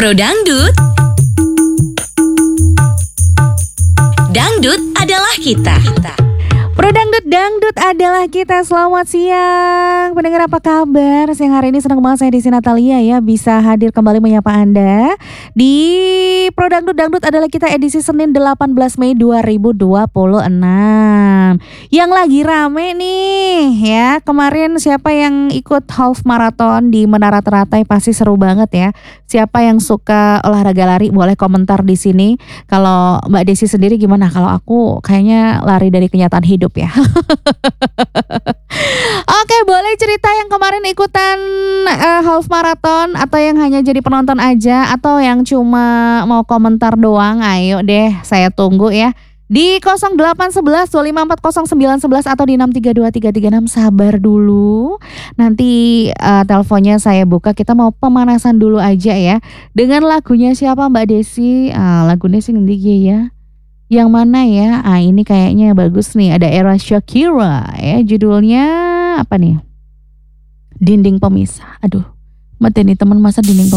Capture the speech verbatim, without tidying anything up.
Pro Dangdut. Dangdut adalah kita. Pro Dangdut, Dangdut adalah kita. Selamat siang pendengar, apa kabar? Siang hari ini senang banget saya Desi Natalia ya bisa hadir kembali menyapa Anda di Pro Dangdut, Dangdut adalah kita edisi Senin delapan belas Mei dua ribu dua puluh enam. Yang lagi rame nih ya, kemarin siapa yang ikut half marathon di Menara Teratai pasti seru banget ya. Siapa yang suka olahraga lari boleh komentar di sini. Kalau Mbak Desi sendiri gimana? Kalau aku kayaknya lari dari kenyataan hidup ya. Oke, boleh cerita yang kemarin ikutan uh, half marathon atau yang hanya jadi penonton aja atau yang cuma mau komentar doang. Ayo deh, saya tunggu ya. Di nol delapan satu satu dua lima empat nol sembilan satu satu atau di enam tiga dua tiga tiga enam. Sabar dulu. Nanti uh, teleponnya saya buka. Kita mau pemanasan dulu aja ya. Dengan lagunya siapa Mbak Desi? Uh, lagunya sih nanti ya. Yang mana ya? Ah, ini kayaknya bagus nih. Ada Era Shakira ya. Judulnya apa nih? Dinding Pemisah. Aduh, mati nih teman, masa dinding pemisah.